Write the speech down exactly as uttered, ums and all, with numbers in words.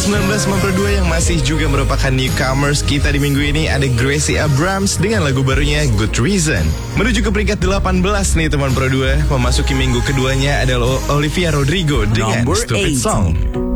sembilan belas sembilan puluh dua yang masih juga merupakan newcomers kita di minggu ini ada Gracie Abrams dengan lagu barunya Good Reason. Menuju ke peringkat delapan belas nih teman Pro dua. Memasuki minggu keduanya adalah Olivia Rodrigo dengan Number Stupid eight. Song.